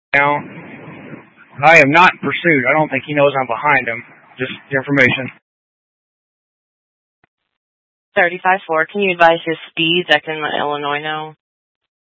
Now, I am not in pursuit. I don't think he knows I'm behind him. Just information. 35-4, can you advise his speeds? I can let Illinois know.